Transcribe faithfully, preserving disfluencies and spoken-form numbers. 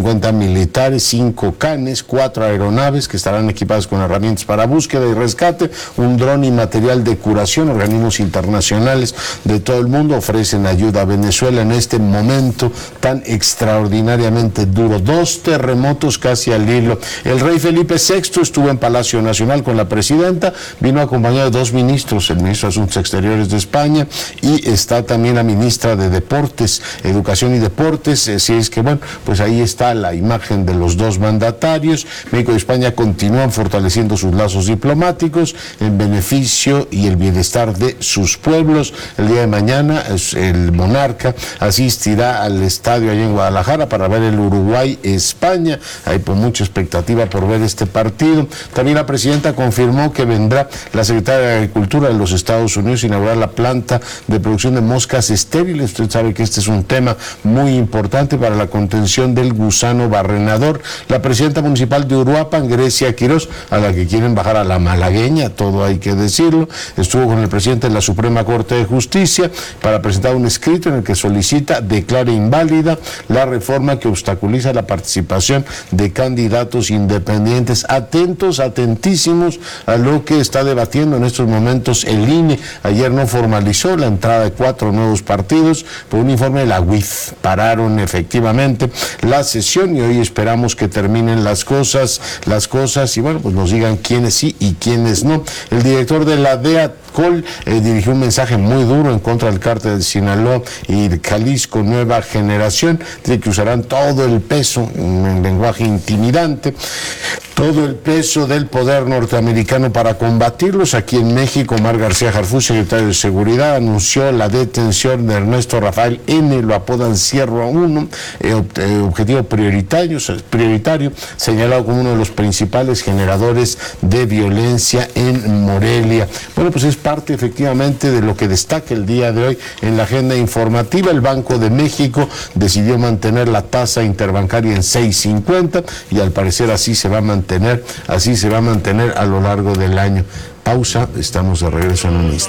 cincuenta militares, cinco canes, cuatro aeronaves que estarán equipadas con herramientas para búsqueda y rescate, un dron y material de curación. Organismos internacionales de todo el mundo ofrecen ayuda a Venezuela en este momento tan extraordinariamente duro. Dos terremotos casi al hilo. El rey Felipe sexto estuvo en Palacio Nacional con la presidenta, vino acompañado de dos ministros, el ministro de Asuntos Exteriores de España y está también la ministra de Deportes, Educación y Deportes. Así es que bueno, pues ahí está la imagen de los dos mandatarios. México y España continúan fortaleciendo sus lazos diplomáticos en beneficio y el bienestar de sus pueblos. El día de mañana el monarca asistirá al estadio allá en Guadalajara para ver el Uruguay-España. Hay pues mucha expectativa por ver este partido. También la presidenta confirmó que vendrá la secretaria de Agricultura de los Estados Unidos a inaugurar la planta de producción de moscas estériles. Usted sabe que este es un tema muy importante para la contención del gusano barrenador. La presidenta municipal de Uruapan, Grecia Quirós, a la que quieren bajar a la malagueña, todo hay que decirlo, estuvo con el presidente de la Suprema Corte de Justicia para presentar un escrito en el que solicita declare inválida la reforma que obstaculiza la participación de candidatos independientes. Atentos, atentísimos a lo que está debatiendo en estos momentos el I N E. Ayer no formalizó la entrada de cuatro nuevos partidos por un informe de la U I F. Pararon efectivamente la sesión y hoy esperamos que terminen las cosas, las cosas y bueno, pues nos digan quiénes sí y quiénes no. El director de la D E A Col eh, dirigió un mensaje muy duro en contra del cártel de Sinaloa y de Jalisco Nueva Generación. Dice que usarán todo el peso, en lenguaje intimidante, todo el peso del poder norteamericano para combatirlos. Aquí en México, Omar García Harfuch, secretario de Seguridad, anunció la detención de Ernesto Rafael N., lo apodan Sierra uno, eh, objetivo prioritario, prioritario, señalado como uno de los principales generadores de violencia en Morelia. Bueno, pues es parte efectivamente de lo que destaca el día de hoy en la agenda informativa. El Banco de México decidió mantener la tasa interbancaria en seis cincuenta y al parecer así se va a mantener, así se va a mantener a lo largo del año. Pausa, estamos de regreso en un instante.